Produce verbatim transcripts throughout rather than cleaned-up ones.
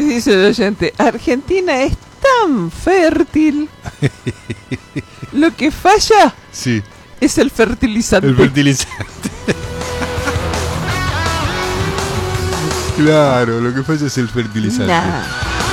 Dice el oyente, Argentina es tan fértil. Lo que falla sí. es el fertilizante. El fertilizante. Claro, lo que falla es el fertilizante. Nah.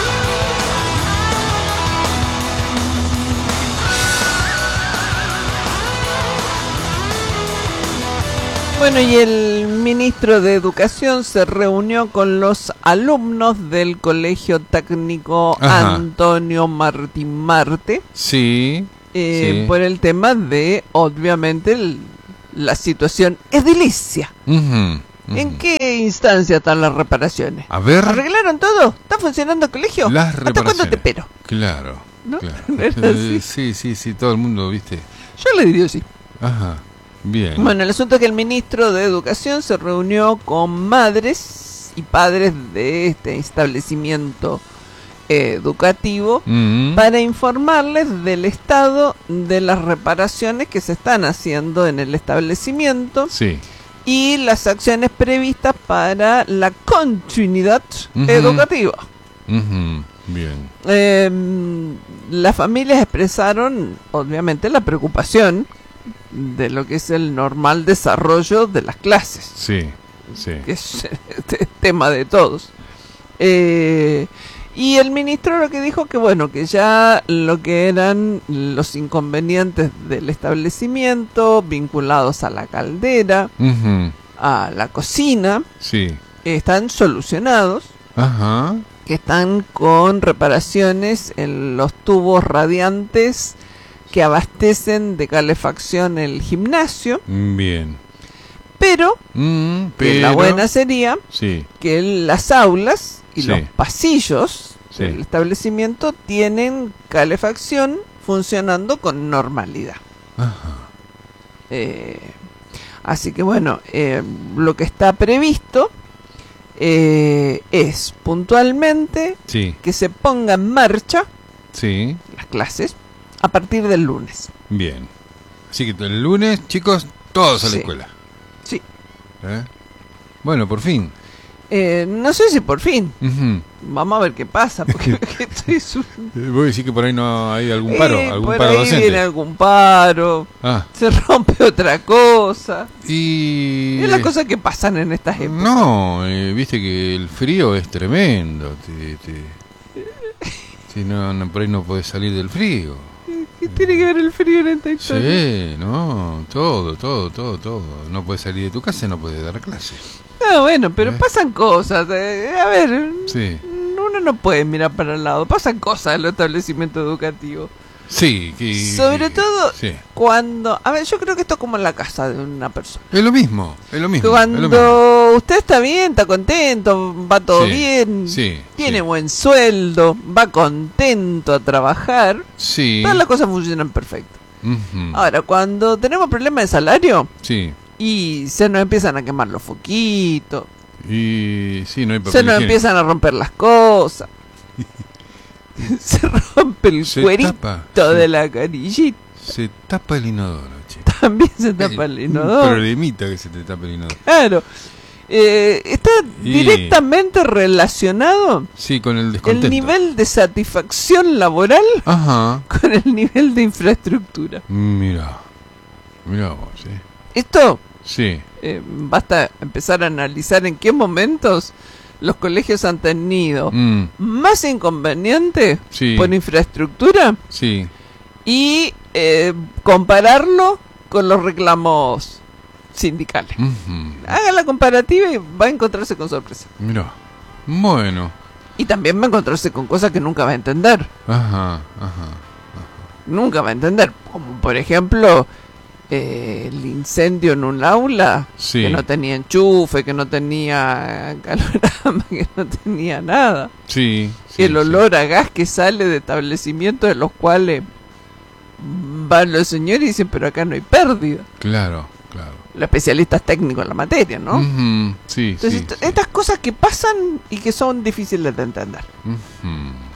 Bueno, y el ministro de Educación se reunió con los alumnos del Colegio Técnico Ajá. Antonio Martín Marte. Sí, eh, sí. Por el tema de, obviamente, el, la situación edilicia. Uh-huh. ¿En qué instancia están las reparaciones? A ver. ¿Arreglaron todo? ¿Está funcionando el colegio? Las ¿Hasta reparaciones. cuándo te espero? Claro. ¿No? Claro. ¿No era así? Sí, sí, sí, todo el mundo, ¿viste? Yo le diría sí. Ajá. Bien. Bueno, el asunto es que el ministro de Educación se reunió con madres y padres de este establecimiento eh, educativo Mm-hmm. para informarles del estado de las reparaciones que se están haciendo en el establecimiento. Sí. Y las acciones previstas para la continuidad Uh-huh. educativa. Uh-huh. Bien. Eh, las familias expresaron, obviamente, la preocupación de lo que es el normal desarrollo de las clases. Sí, sí. Que es este tema de todos. Eh, y el ministro lo que dijo que, bueno, que ya lo que eran los inconvenientes del establecimiento vinculados a la caldera, Uh-huh. a la cocina, Sí. están solucionados, Ajá. que están con reparaciones en los tubos radiantes que abastecen de calefacción el gimnasio, Bien. pero, Mm, que pero... la buena sería Sí. que las aulas y Sí. los pasillos Sí. del establecimiento tienen calefacción funcionando con normalidad. Ajá. Eh, así que bueno, eh, lo que está previsto eh, es puntualmente Sí. que se ponga en marcha Sí. las clases a partir del lunes. Bien. Así que el lunes, chicos, todos a la Sí. escuela. Sí. ¿Eh? Bueno, por fin. Eh, no sé si por fin. Uh-huh. Vamos a ver qué pasa, porque estoy su... Voy a decir que por ahí no hay algún paro, Eh, algún por paro ahí docente. viene algún paro, Ah, se rompe otra cosa. y... Es las cosas que pasan en estas épocas. No, eh, viste que el frío es tremendo. Te, te... Si no, no, por ahí no podés salir del frío. ¿Qué tiene que ver el frío en esta historia? Sí, no, todo, todo, todo, todo. No puedes salir de tu casa y no puedes dar clase. No, bueno, pero ¿Eh? pasan cosas. eh, a ver, Sí. uno no puede mirar para el lado. Pasan cosas en los establecimientos educativos. Sí, que... Sobre que- todo Sí. cuando... A ver, yo creo que esto es como en la casa de una persona. Es lo mismo, es lo mismo. es lo mismo. Cuando usted está bien, está contento, va todo Sí, bien, sí, tiene sí. buen sueldo, va contento a trabajar, Sí. todas las cosas funcionan perfecto. Ujú. Ahora, cuando tenemos problemas de salario Sí. y se nos empiezan a quemar los foquitos, Y sí, no hay papel se nos higiénico. empiezan a romper las cosas, se rompe el Se cuerito tapa, de sí. la canillita, Se tapa el inodoro, che. también se tapa el Un inodoro. problemita que se te tapa el inodoro. Claro, eh, está Y- directamente relacionado Sí, con el descontento. el nivel de satisfacción laboral Ajá. con el nivel de infraestructura. Mira. Mira vos, sí. Esto Sí. eh, basta empezar a analizar en qué momentos los colegios han tenido Mm, más inconvenientes Sí. por infraestructura sí. y eh, compararlo con los reclamos sindicales. Ujú. Haga la comparativa y va a encontrarse con sorpresa. Mira. Bueno. Y también va a encontrarse con cosas que nunca va a entender. Ajá, ajá. Nunca va a entender. Como por ejemplo, eh, el incendio en un aula Sí. que no tenía enchufe, que no tenía calorama, que no tenía nada. Sí. sí, el sí. olor a gas que sale de establecimientos en los cuales van los señores y dicen, pero acá no hay pérdida. Claro, claro. Los especialistas técnicos en la materia, ¿no? Ujú, Sí, Entonces, sí, est- sí. estas cosas que pasan y que son difíciles de entender. Ujú.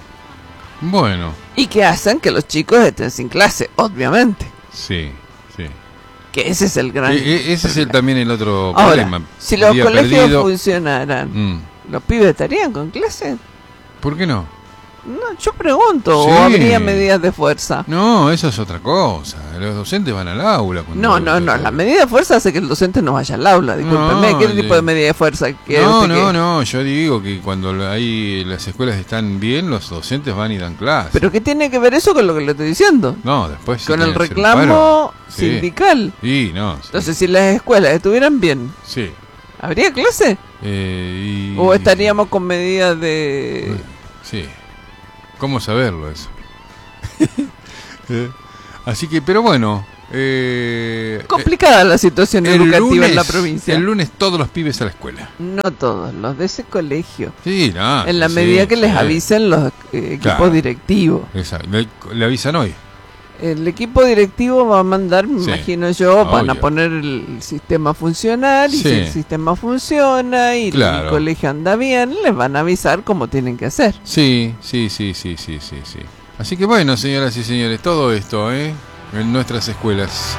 Bueno, Y que hacen que los chicos estén sin clase, obviamente. sí, sí. Que ese es el gran... E- e- ese es el, también el otro Ahora, problema. si los Día colegios perdido. funcionaran, Mm. ¿los pibes estarían con clase? ¿Por qué no? No, yo pregunto, Sí. ¿o habría medidas de fuerza? No, eso es otra cosa. Los docentes van al aula. cuando- No, no, no, la medida de fuerza hace que el docente no vaya al aula, discúlpeme, No, ¿qué de- tipo de medida de fuerza quiere No, usted no, que- no, yo digo que cuando lo- ahí las escuelas están bien, los docentes van y dan clases. ¿Pero qué tiene que ver eso con lo que le estoy diciendo? No, después si Con el quieren hacer un reclamo paro, sí. sindical. Sí, no, sí. Entonces, si las escuelas estuvieran bien, Sí. ¿habría clase? Eh, y- ¿O estaríamos con medidas de...? Sí. ¿Cómo saberlo eso? Eh, Así que, pero bueno. Eh, Complicada la situación el educativa lunes, en la provincia. El lunes todos los pibes a la escuela. No todos, los de ese colegio. Sí, no. en la sí, medida que les sí. avisen los eh, equipos Claro. directivos. Esa- le, le avisan hoy. El equipo directivo va a mandar, me Sí, imagino yo, van a obvio. poner el sistema a funcionar y Sí. si el sistema funciona y Claro. el colegio anda bien, les van a avisar cómo tienen que hacer. Sí, sí, sí, sí, sí, sí, sí. Así que bueno, señoras y señores, todo esto, ¿eh? En nuestras escuelas.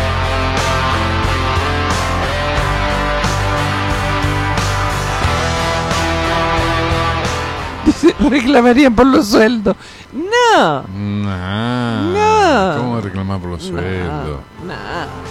Reclamarían por los sueldos. No, Ah, No. ¿Cómo reclamar por los no, sueldos? no.